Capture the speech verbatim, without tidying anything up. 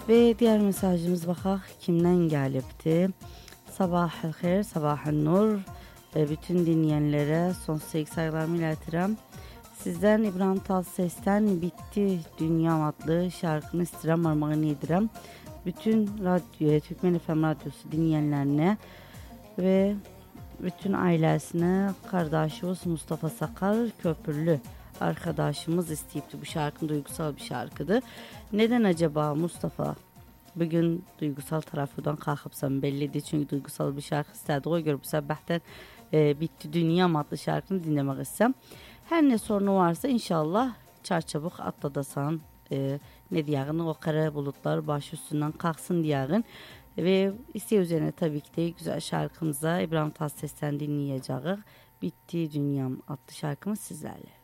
Ve diğer mesajımız bakaq kimden gəlibdi? Sabahül xeyir, sabahın nur. E, bütün dinleyenlere sonsuz saygılarımı iletirim. Sizden İbrahim Tatlıses'ten Bitti Dünyam adlı şarkını istirəm armağan edirəm. Bütün radyo, Türkmen F M radyosu dinleyenlerine ve bütün ailesine kardeşimiz Mustafa Sakar Köprülü arkadaşımız isteyipti. Bu şarkı duygusal bir şarkıdı. Neden acaba Mustafa bugün duygusal tarafından kalkıpsan bellidir. Çünkü duygusal bir şarkı istedi. O göre bu sabahtan e, Bitti Dünyam adlı şarkını dinlemek istem. Her ne sorunu varsa inşallah çarçabuk atladasan e, ne diyağın o kara bulutlar baş üstünden kalksın diyağın. Ve isteği üzerine tabii ki de güzel şarkımıza İbrahim Tatlıses'ten dinleyeceğiz. Bitti Dünyam adlı şarkımız sizlerle.